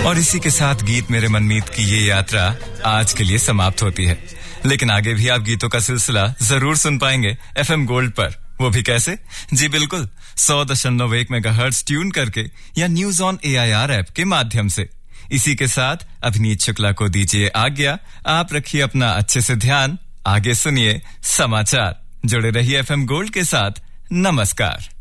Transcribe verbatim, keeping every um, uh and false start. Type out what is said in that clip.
और इसी के साथ गीत मेरे मनमीत की ये यात्रा आज के लिए समाप्त होती है। लेकिन आगे भी आप गीतों का सिलसिला जरूर सुन पाएंगे एफएम गोल्ड पर। वो भी कैसे? जी बिल्कुल, सौ दशमलव एक मेगाहर्ट्ज ट्यून करके या न्यूज ऑन एआईआर ऐप के माध्यम से। इसी के साथ अभिनीत शुक्ला को दीजिए आज्ञा। आप रखिए अपना अच्छे से ध्यान। आगे सुनिए समाचार। जुड़े रहिए एफएम गोल्ड के साथ। नमस्कार।